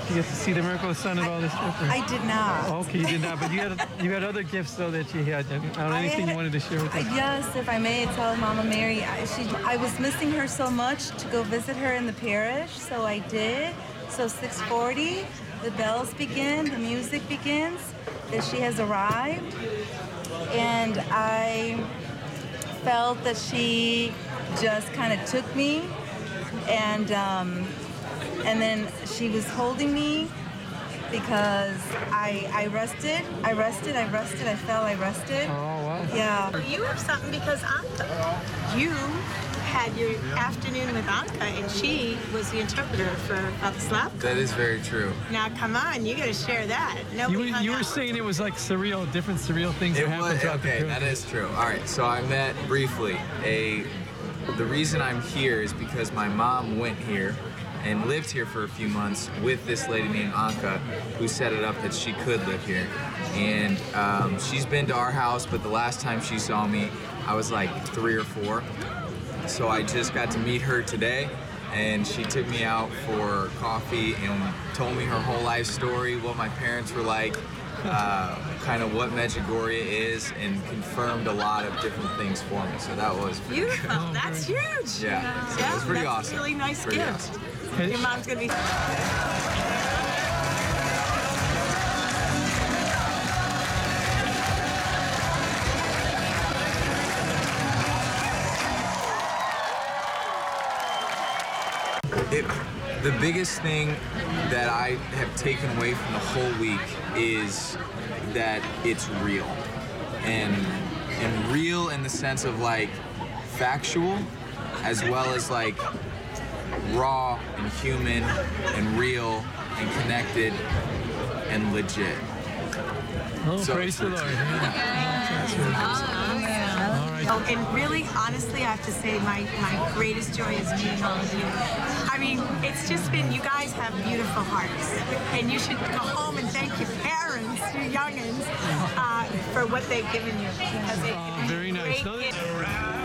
you get to see the miracle of the sun and all this stuff? I did not. Okay, you did not, but you had other gifts though that you had. Anything you wanted to share with us? Yes, if I may tell Mama Mary, I was missing her so much to go visit her in the parish, so I did. So 6:40, the bells begin, the music begins, that she has arrived, and I felt that she just kind of took me, and then she was holding me because I rested, I fell, I rested. Oh, wow. Yeah. You have something because Anka, you had your afternoon with Anka, and she was the interpreter for Vladislav. That is very true. Now, come on, you got to share that. You were saying it was like surreal, different surreal things that happened throughout the Okay, tour. that is true. All right, so I met briefly the reason I'm here is because my mom went here and lived here for a few months with this lady named Anka, who set it up that she could live here. And she's been to our house, but the last time she saw me, I was like 3 or 4. So I just got to meet her today, and she took me out for coffee and told me her whole life story, what my parents were like, kind of what Medjugorje is, and confirmed a lot of different things for me. So that was pretty Beautiful. good. That's huge. Yeah, so it was pretty that's awesome. A really nice Pretty gift. awesome. Your mom's gonna be. The biggest thing that I have taken away from the whole week is that it's real. And real in the sense of like factual, as well as like raw and human and real and connected and legit. Oh, So praise the Lord. All right. Oh, and really, honestly, I have to say my greatest joy is meeting all of you. I mean, it's just been, you guys have beautiful hearts. And you should go home and thank your parents, your youngins, for what they've given you. Because Very nice. great gifts.